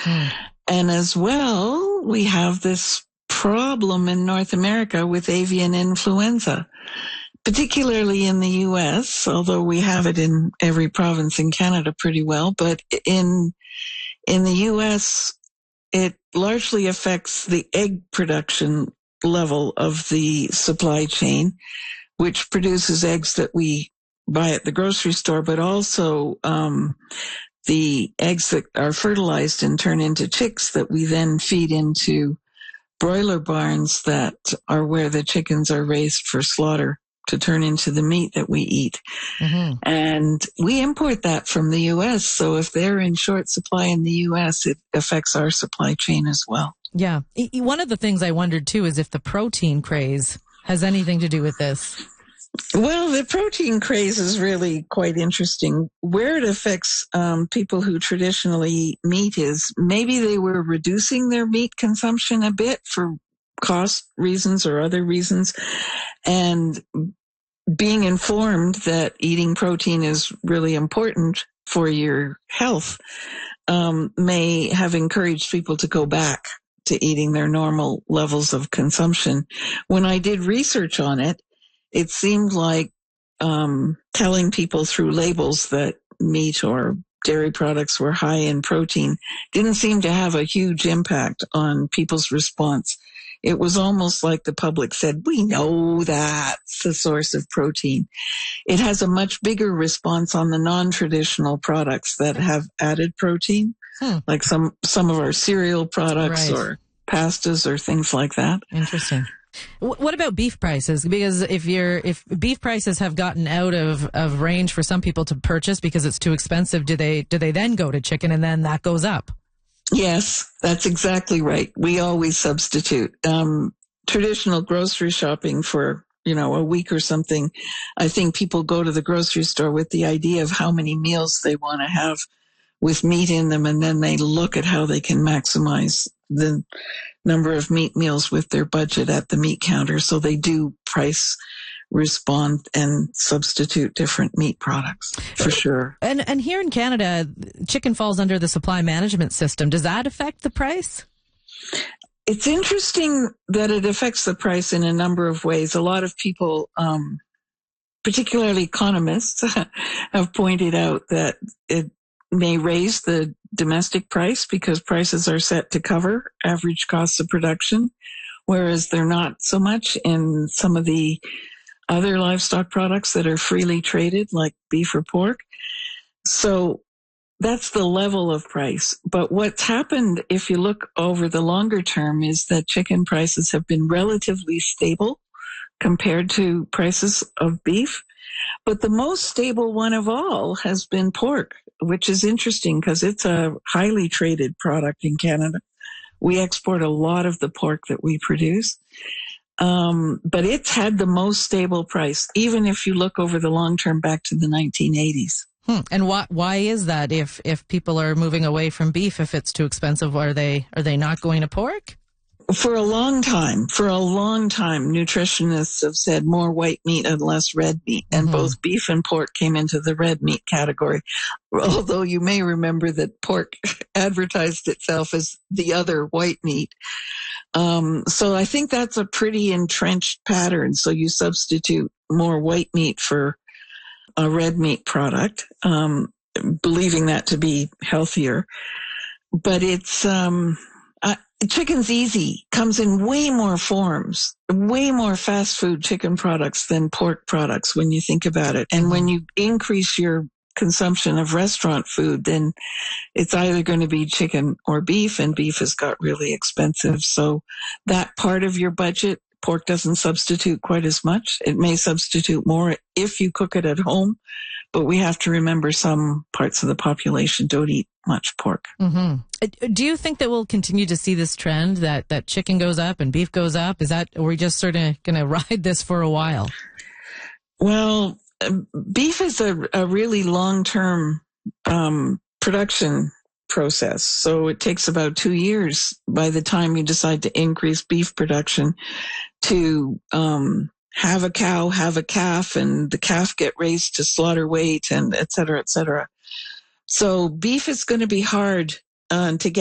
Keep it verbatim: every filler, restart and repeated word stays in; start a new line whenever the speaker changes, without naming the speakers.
Hmm.
And as well, we have this problem in North America with avian influenza, particularly in the U S, although we have it in every province in Canada pretty well. But in, in the U S, it largely affects the egg production level of the supply chain, which produces eggs that we buy at the grocery store, but also um, the eggs that are fertilized and turn into chicks that we then feed into broiler barns that are where the chickens are raised for slaughter to turn into the meat that we eat.
Mm-hmm.
And we import that from the U S. So if they're in short supply in the U S, it affects our supply chain as well.
Yeah. One of the things I wondered too is if the protein craze has anything to do with this.
Well, the protein craze is really quite interesting. Where it affects um, people who traditionally eat meat is maybe they were reducing their meat consumption a bit for cost reasons or other reasons, and being informed that eating protein is really important for your health um, may have encouraged people to go back to eating their normal levels of consumption. When I did research on it, it seemed like um, telling people through labels that meat or dairy products were high in protein didn't seem to have a huge impact on people's response. It was almost like the public said, we know that's the source of protein. It has a much bigger response on the non-traditional products that have added protein,
hmm.
like some, some of our cereal products
Right.
or pastas or things like that.
Interesting. What about beef prices? Because if you're, if beef prices have gotten out of, of range for some people to purchase because it's too expensive, do they, do they then go to chicken and then that goes up?
Yes, that's exactly right. We always substitute. Um, traditional grocery shopping for, you know, a week or something. I think people go to the grocery store with the idea of how many meals they want to have with meat in them, and then they look at how they can maximize the number of meat meals with their budget at the meat counter. So they do price respond and substitute different meat products for sure.
And and here in Canada, chicken falls under the supply management system. Does that affect the price?
It's interesting that it affects the price in a number of ways. A lot of people, um, particularly economists, have pointed out that it may raise the domestic price because prices are set to cover average costs of production, whereas they're not so much in some of the other livestock products that are freely traded, like beef or pork. So that's the level of price. But what's happened, if you look over the longer term, is that chicken prices have been relatively stable compared to prices of beef. But the most stable one of all has been pork, which is interesting because it's a highly traded product in Canada. We export a lot of the pork that we produce. Um, but it's had the most stable price, even if you look over the long term back to the nineteen eighties.
Hmm. And why why is that? If if people are moving away from beef, if it's too expensive, are they are they not going to pork?
For a long time, for a long time, nutritionists have said more white meat and less red meat, and
Mm-hmm.
both beef and pork came into the red meat category. Although you may remember that pork advertised itself as the other white meat. Um, so I think that's a pretty entrenched pattern. So you substitute more white meat for a red meat product, um, believing that to be healthier. But it's, um, uh, chicken's easy, comes in way more forms, way more fast food chicken products than pork products when you think about it. And when you increase your consumption of restaurant food, then it's either going to be chicken or beef, and beef has got really expensive. So that part of your budget, pork doesn't substitute quite as much. It may substitute more if you cook it at home, but we have to remember some parts of the population don't eat much pork.
Mm-hmm. Do you think that we'll continue to see this trend that, that chicken goes up and beef goes up? Is that, are we just sort of going to ride this for a while?
Well, beef is a, a really long-term um, production process. So it takes about two years by the time you decide to increase beef production to um, have a cow, have a calf, and the calf get raised to slaughter weight, and et cetera, et cetera. So beef is going to be hard uh, to get